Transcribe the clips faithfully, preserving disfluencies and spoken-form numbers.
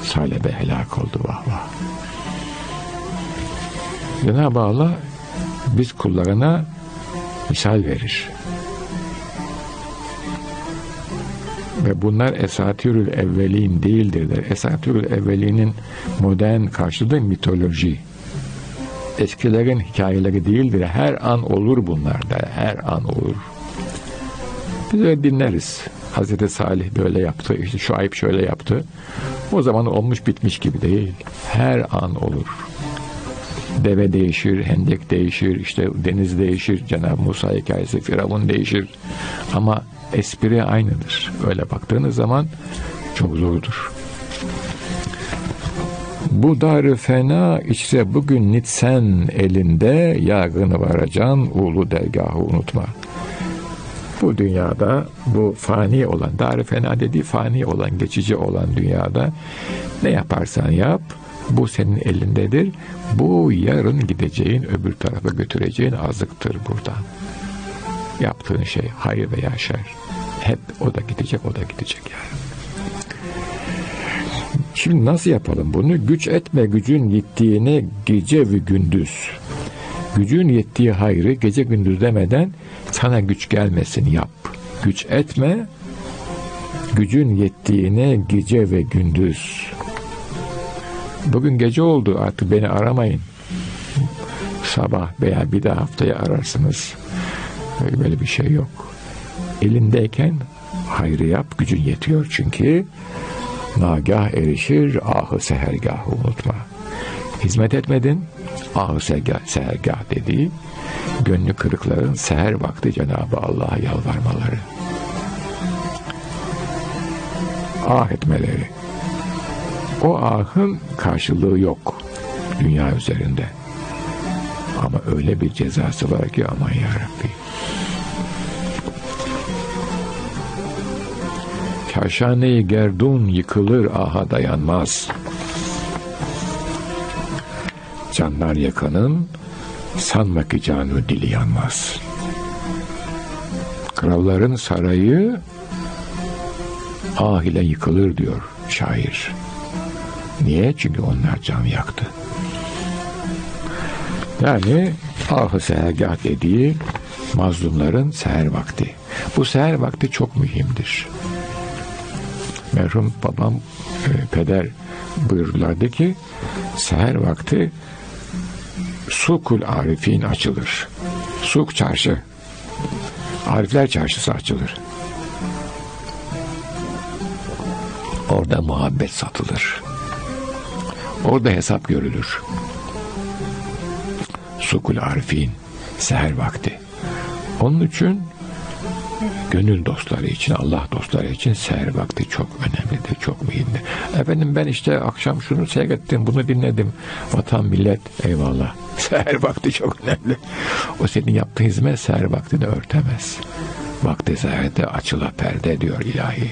Salebe helak oldu, vah vah. Cenab-ı Allah biz kullarına misal verir. Ve bunlar Esatirül Evvelin değildirler. Esatirül Evvelin'in modern karşılığı mitoloji. Eskilerin hikayeleri değildir. Her an olur bunlarda. Her an olur. Biz öyle dinleriz. Hazreti Salih böyle yaptı. İşte Şuayb şöyle yaptı. O zaman olmuş bitmiş gibi değil. Her an olur. Deve değişir, hendek değişir, işte deniz değişir, Cenab-ı Musa hikayesi, Firavun değişir. Ama espri aynıdır. Öyle baktığınız zaman çok zordur. Bu dar-ı fena içre bugün nitsen elinde, yarını varacan ulu dergahı unutma. Bu dünyada, bu fani olan, dar-ı fena dediği fani olan, geçici olan dünyada ne yaparsan yap, bu senin elindedir. Bu yarın gideceğin, öbür tarafa götüreceğin azıktır buradan. Yaptığın şey hayır veya şer. Hep o da gidecek, o da gidecek yani. Şimdi nasıl yapalım bunu? Güç etme gücün yettiğini gece ve gündüz. Gücün yettiği hayrı gece gündüz demeden sana güç gelmesin yap. Güç etme gücün yettiğine gece ve gündüz. Bugün gece oldu, artık beni aramayın. Sabah veya bir daha haftaya ararsınız. Böyle bir şey yok. Elindeyken hayrı yap, gücün yetiyor çünkü. Nagah erişir, ahı sehergahı unutma. Hizmet etmedin, ahı sehergah dediği, gönlü kırıkların seher vakti Cenab-ı Allah'a yalvarmaları. Ah etmeleri. O ahın karşılığı yok dünya üzerinde. Ama öyle bir cezası var ki aman yarabbi. Kaşane-i gerdun yıkılır, aha dayanmaz. Canlar yakanın sanma ki canı dili yanmaz. Kralların sarayı ah ile yıkılır diyor şair. Niye? Çünkü onlar can yaktı. Yani ah-ı sehergah dediği mazlumların seher vakti. Bu seher vakti çok mühimdir. Merhum babam, e, peder buyurdulardı ki seher vakti Sukul Arifin açılır. Suk çarşı. Arifler çarşısı açılır. Orada muhabbet satılır. Orada hesap görülür. Sukul Arifin seher vakti. Onun için gönül dostları için, Allah dostları için seher vakti çok önemlidir, çok mühimdir. Efendim ben işte akşam şunu seyrettim, bunu dinledim. Vatan, millet, eyvallah. Seher vakti çok önemli. O senin yaptığın hizmet seher vaktini örtemez. Vakti seherde açıla perde diyor ilahi.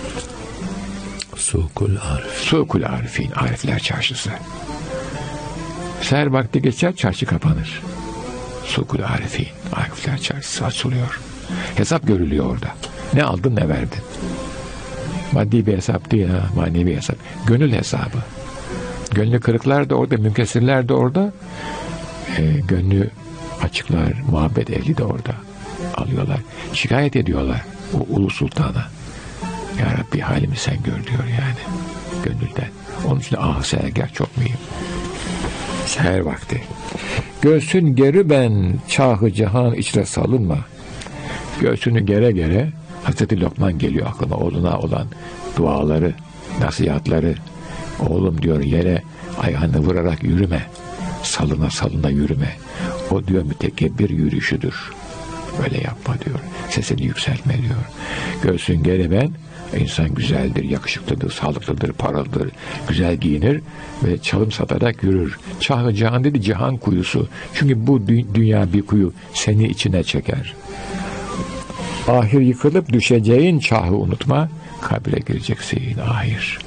Sukul Arif. Sukul Arifin, Arifler çarşısı. Seher vakti geçer, çarşı kapanır. Sukul Arifin, Arifler çarşısı açılıyor. Hesap görülüyor orada. Ne aldın, ne verdin. Maddi bir hesap değil ha, manevi hesap. Gönül hesabı. Gönlü kırıklar da orada, münkesirler de orada. E, gönlü açıklar, muhabbet ehli de orada. Alıyorlar. Şikayet ediyorlar o Ulu Sultan'a. Ya Rabbi halimi sen gör diyor yani. Gönülden. Onun için ah sehergah çok mühim. Seher vakti. Göğsün geri ben çahı cihan içre salınma. Göğsünü gere gere Hazreti Lokman geliyor aklıma, oğluna olan duaları, nasihatları. Oğlum diyor yere ayağını vurarak yürüme. Salına salına yürüme. O diyor mütekebbir yürüyüşüdür. Öyle yapma diyor. Sesini yükseltme diyor. Göğsün gere ben, insan güzeldir, yakışıklıdır, sağlıklıdır, paralıdır, güzel giyinir ve çalım satarak yürür. Çahı cihan dedi, cihan kuyusu. Çünkü bu dü- dünya bir kuyu, seni içine çeker. Ahir yıkılıp düşeceğin çahı unutma, kabre gireceksin ahir.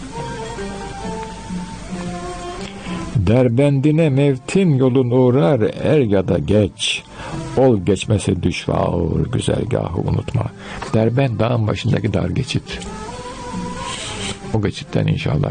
Derbendine mevtin yolun uğrar er ya da geç. Ol geçmesi düş ve ağır güzergahı unutma. Derbend dağın başındaki dar geçit. O geçitten inşallah